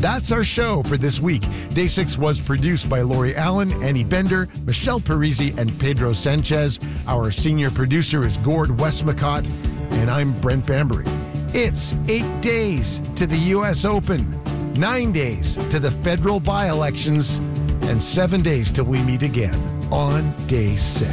That's our show for this week. Day 6 was produced by Lori Allen, Annie Bender, Michelle Parisi, and Pedro Sanchez. Our senior producer is Gord Westmacott, and I'm Brent Bambury. It's 8 days to the U.S. Open, 9 days to the federal by-elections, and 7 days till we meet again on Day 6.